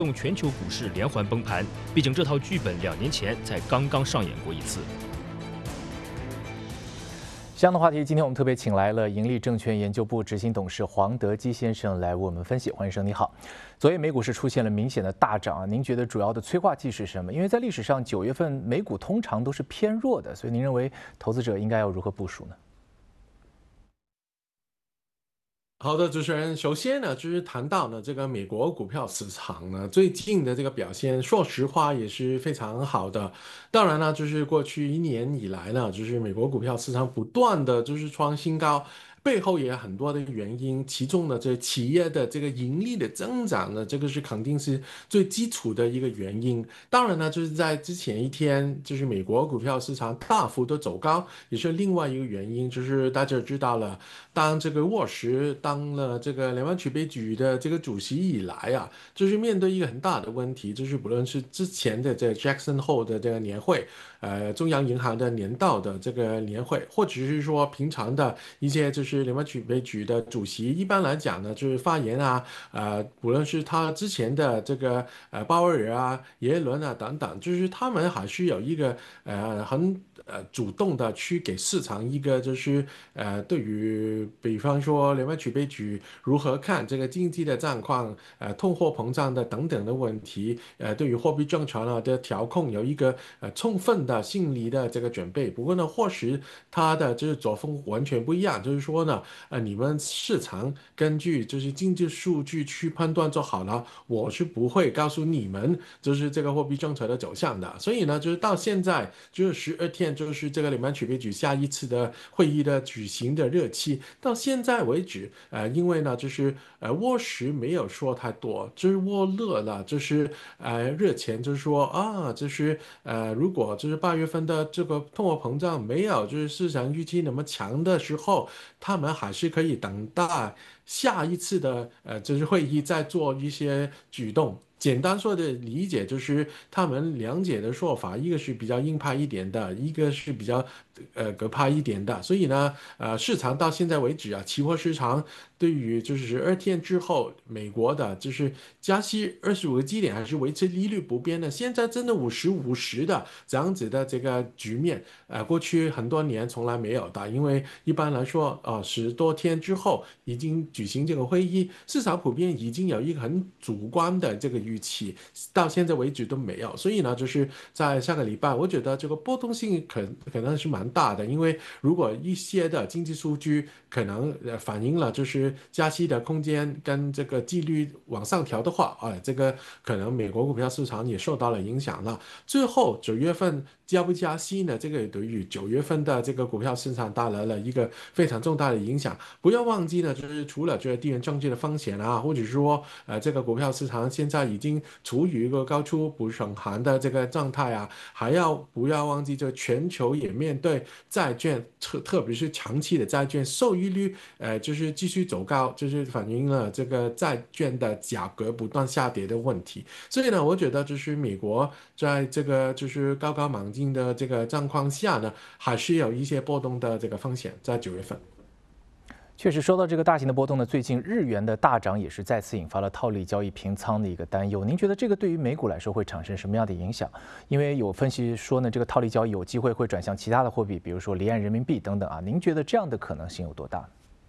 动全球股市连环崩盘。毕竟这套剧本2年前才刚刚上演过一次。 这样的话题，今天我们特别请来了盈利证券研究部执行董事黄德基先生来为我们分析。黄医生你好，昨夜美股是出现了明显的大涨啊，您觉得主要的催化剂是什么？因为在历史上9月份美股通常都是偏弱的，所以您认为投资者应该要如何部署呢？ 好的，主持人，首先呢，就是谈到呢这个美国股票市场呢最近的这个表现，说实话也是非常好的。当然呢，就是过去1年以来呢，就是美国股票市场不断的就是创新高。背后也有很多的原因，其中呢，这企业的这个盈利的增长呢，这个是肯定是最基础的一个原因。当然呢，就是在之前一天，就是美国股票市场大幅的走高，也是另外一个原因，就是大家知道了。当这个沃什当了这个联邦储备局的这个主席以来啊，就是面对一个很大的问题，就是不论是之前的这个 Jackson Hole 的这个年会，中央银行的年度的这个年会，或者是说平常的一些就是联邦储备局的主席，一般来讲呢，就是发言啊，不论是他之前的这个鲍威尔啊、耶伦啊等等，就是他们还是有一个很主动的去给市场一个就是对于比方说联邦储备局如何看这个经济的状况，通货膨胀的等等的问题，对于货币政策呢的调控有一个充分的心理的这个准备。不过呢，或许他的就是作风完全不一样，就是说呢，你们市场根据就是经济数据去判断就好了，我是不会告诉你们就是这个货币政策的走向的。所以呢，就是到现在就是12天，就是这个联邦储备局下一次的会议的举行的日期，到现在为止，因为呢，就是沃什没有说太多，就是沃勒了，就是热钱就是说啊，就是如果就是8月份的这个通货膨胀没有就是市场预期那么强的时候，他们还是可以等待下一次的就是会议再做一些举动。简单说的理解就是他们两者的说法，一个是比较鹰派一点的，一个是比较鸽派一点的。所以呢，市场到现在为止啊，期货市场对于就是12天之后美国的就是加息25个基点还是维持利率不变的，现在真的50-50的这样子的这个局面，过去很多年从来没有的，因为一般来说10多天之后已经举行这个会议，市场普遍已经有一个很主观的这个预期，到现在为止都没有。所以呢，就是在下个礼拜，我觉得这个波动性可能是蛮大的，因为如果一些的经济数据可能反映了就是加息的空间跟这个纪律往上调的话，这个可能美国股票市场也受到了影响了。最后9月份加不加息呢？这个也对于9月份的这个股票市场带来了一个非常重大的影响。不要忘记呢，就是除了这个地缘政治的风险啊，或者说这个股票市场现在已经处于一个高出不胜寒的这个状态啊，还要不要忘记，就全球也面对债券，特别是长期的债券收益率，就是继续走高，就是反映了这个债券的价格不断下跌的问题。所以呢，我觉得就是美国在这个就是高高猛进的这个状况下呢，还是有一些波动的这个风险在9月份。 确实，说到这个大型的波动呢，最近日元的大涨也是再次引发了套利交易平仓的一个担忧。您觉得这个对于美股来说会产生什么样的影响？因为有分析说呢，这个套利交易有机会会转向其他的货币，比如说离岸人民币等等啊。您觉得这样的可能性有多大？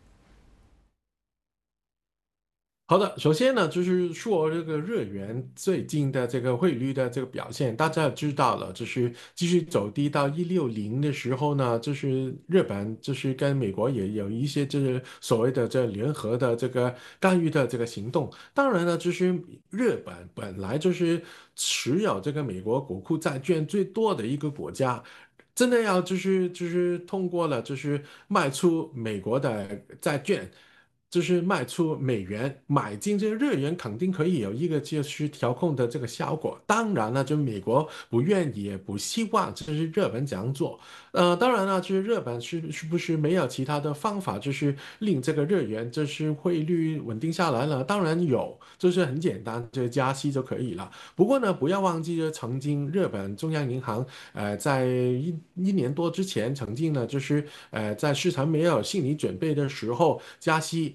好的，首先呢，就是说这个日元最近的这个汇率的这个表现，大家也知道了，就是继续走低到160的时候呢，就是日本就是跟美国也有一些就是所谓的这联合的这个干预的这个行动。当然呢，就是日本本来就是持有这个美国国库债券最多的一个国家。真的要就是通过了，就是卖出美国的债券，就是卖出美元，买进这个日元，肯定可以有一个就是调控的这个效果。当然了，就美国不愿意也不希望这是日本这样做。当然了，就是日本是不是没有其他的方法，就是令这个日元就是汇率稳定下来了？当然有，就是很简单，就是加息就可以了。不过呢，不要忘记，就曾经日本中央银行在一年多之前，曾经呢就是在市场没有心理准备的时候加息，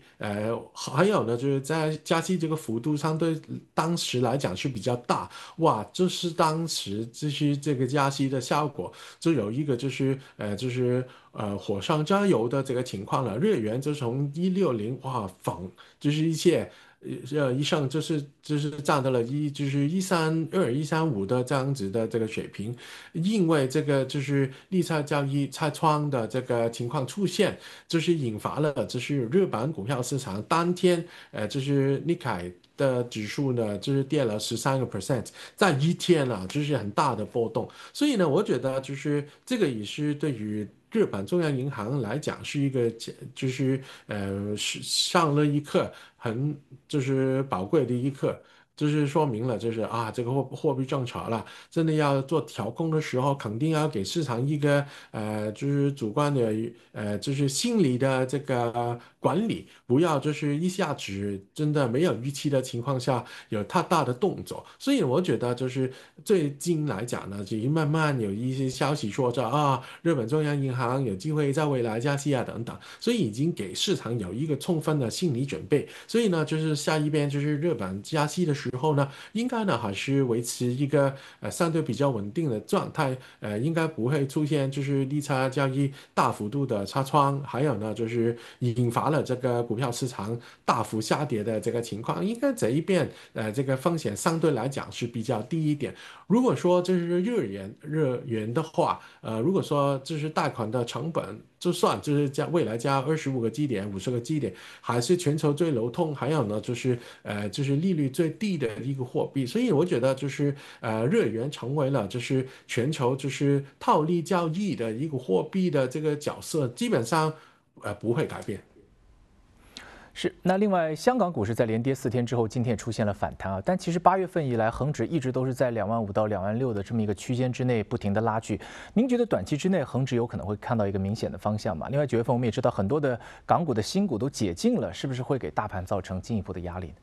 还有呢，就是在加息这个幅度相对当时来讲是比较大，哇，就是当时就是这个加息的效果，就有一个火上加油的这个情况了。日元就从160哇就是一切。以上就是占到了就是132、135的这样子的这个水平，因为这个就是利差交易拆穿的这个情况出现，就是引发了就是日本股票市场当天就是尼凯的指数呢，就是跌了13%，在一天啊，就是很大的波动。所以呢，我觉得就是这个也是对于日本中央银行来讲是一个是上了一课很就是宝贵的一课。就是说明了，就是这个货币政策了，真的要做调控的时候，肯定要给市场一个就是主观的就是心理的这个管理，不要就是一下子真的没有预期的情况下有太大的动作。所以我觉得就是最近来讲呢，就慢慢有一些消息说着日本中央银行有机会在未来加息等等，所以已经给市场有一个充分的心理准备。所以呢，就是下一边就是日本加息的时候呢，应该呢还是维持一个相对比较稳定的状态，应该不会出现就是利差交易大幅度的擦窗，还有呢就是引发了这个股票市场大幅下跌的这个情况，应该这一边这个风险相对来讲是比较低一点。如果说这是日元的话，如果说就是贷款的成本，就算就是未来加25个基点、50个基点，还是全球最流通，还有呢就是利率最低的一个货币，所以我觉得就是日元成为了就是全球就是套利交易的一个货币的这个角色，基本上不会改变。 是，那另外，香港股市在连跌4天之后，今天也出现了反弹啊。但其实8月份以来，恒指一直都是在25000到26000的这么一个区间之内不停的拉锯。您觉得短期之内恒指有可能会看到一个明显的方向吗？另外9月份我们也知道很多的港股的新股都解禁了，是不是会给大盘造成进一步的压力呢？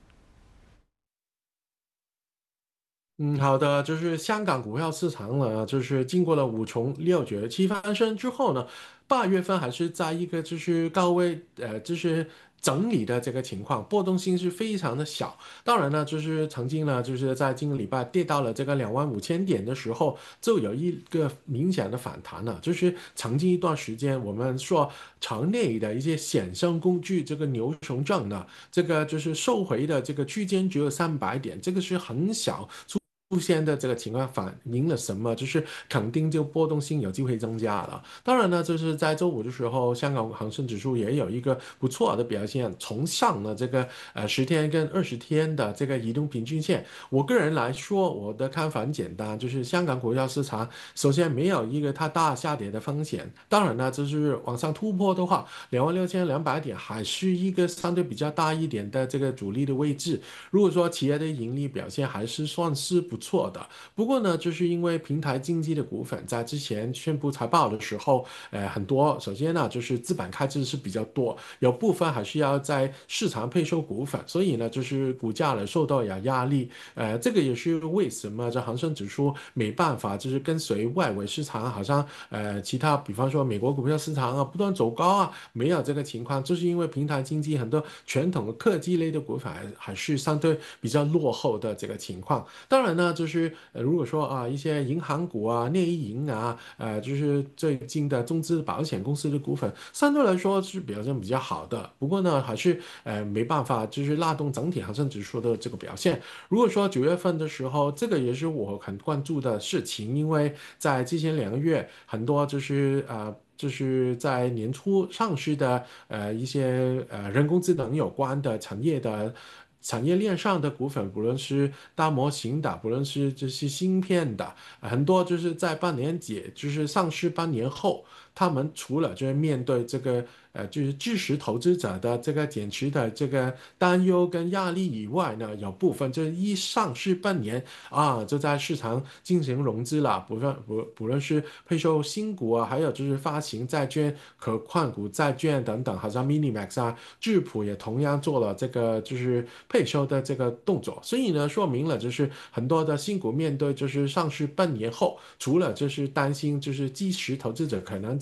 好的，就是香港股票市场呢，就是经过了5重6绝7翻身之后呢，8月份还是在一个就是高位，就是整理的这个情况，波动性是非常的小。当然呢，就是曾经呢，就是在今个礼拜跌到了这个25000点的时候，就有一个明显的反弹了。就是曾经一段时间，我们说场内的一些衍生工具，这个牛熊证呢，这个就是收回的这个区间只有300点，这个是很小。出现的这个情况反映了什么？就是肯定就波动性有机会增加了。当然呢，就是在周五的时候，香港恒生指数也有一个不错的表现，重上了这个10天跟20天的这个移动平均线。我个人来说，我的看法很简单，就是香港股票市场首先没有一个太大下跌的风险。当然呢，就是往上突破的话，26200点还是一个相对比较大一点的这个阻力的位置。如果说企业的盈利表现还是算是不错的，不过呢，就是因为平台经济的股份在之前宣布财报的时候，很多首先呢就是资本开支是比较多，有部分还是要在市场配售股份，所以呢就是股价呢受到压力，这个也是为什么这恒生指数没办法就是跟随外围市场，好像其他比方说美国股票市场不断走高没有这个情况，就是因为平台经济很多传统的科技类的股份还是相对比较落后的这个情况。当然呢，就是如果说一些银行股内银就是最近的中资保险公司的股份，相对来说是表现比较好的。不过呢，还是没办法，就是拉动整体恒生指数的这个表现。如果说9月份的时候，这个也是我很关注的事情，因为在之前2个月，很多就是在年初上市的一些人工智能有关的产业的产业链上的股份，不论是大模型的，不论是这些芯片的，很多就是在半年节，就是上市半年后，他们除了就是面对这个就是知识投资者的这个减持的这个担忧跟压力以外呢，有部分就是一上市半年就在市场进行融资了，不论是配售新股还有就是发行债券、可换股债券等等，好像 Minimax智谱也同样做了这个就是配售的这个动作，所以呢，说明了就是很多的新股面对就是上市半年后，除了就是担心就是基石投资者可能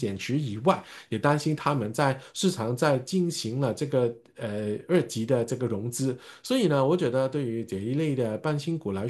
减持以外，也担心他们在市场在进行了这个二级的这个融资。所以呢，我觉得对于这一类的半新股来